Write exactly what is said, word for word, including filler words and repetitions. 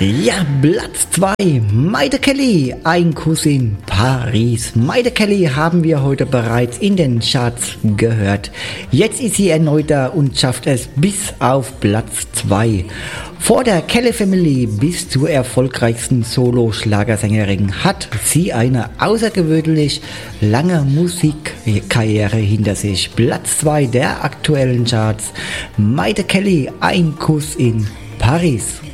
Ja, Platz zwei, Maite Kelly, ein Kuss in Paris. Maite Kelly haben wir heute bereits in den Charts gehört. Jetzt ist sie erneut da und schafft es bis auf Platz zwei. Vor der Kelly Family bis zur erfolgreichsten Solo-Schlagersängerin hat sie eine außergewöhnlich lange Musikkarriere hinter sich. Platz zwei der aktuellen Charts, Maite Kelly, ein Kuss in Paris.